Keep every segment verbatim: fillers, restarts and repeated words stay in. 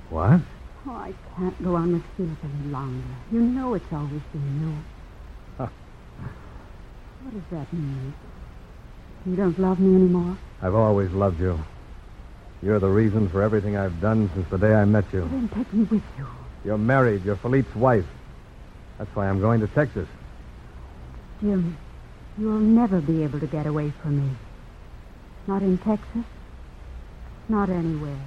What? Oh, I can't go on with Philip any longer. You know it's always been you. Huh. What does that mean? You don't love me anymore? I've always loved you. You're the reason for everything I've done since the day I met you. Well, then take me with you. You're married. You're Philippe's wife. That's why I'm going to Texas. Jim, you'll never be able to get away from me. Not in Texas. Not anywhere.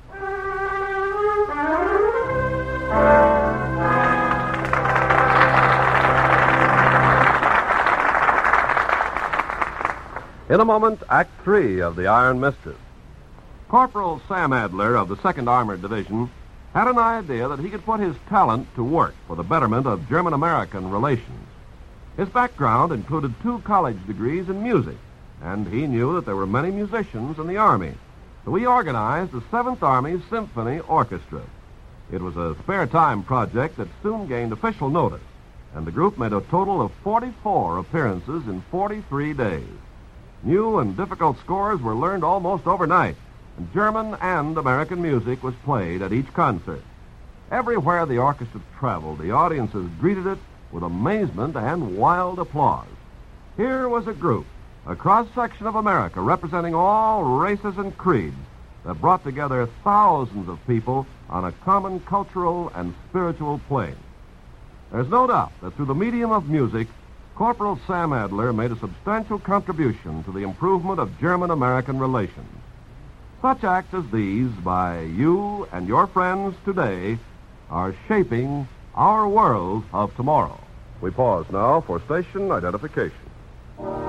In a moment, Act Three of The Iron Mistress. Corporal Sam Adler of the second Armored Division had an idea that he could put his talent to work for the betterment of German-American relations. His background included two college degrees in music, and he knew that there were many musicians in the Army. So he organized the seventh Army Symphony Orchestra. It was a spare-time project that soon gained official notice, and the group made a total of forty-four appearances in forty-three days. New and difficult scores were learned almost overnight, and German and American music was played at each concert. Everywhere the orchestra traveled, the audiences greeted it with amazement and wild applause. Here was a group, a cross-section of America representing all races and creeds, that brought together thousands of people on a common cultural and spiritual plane. There's no doubt that through the medium of music, Corporal Sam Adler made a substantial contribution to the improvement of German-American relations. Such acts as these by you and your friends today are shaping our world of tomorrow. We pause now for station identification.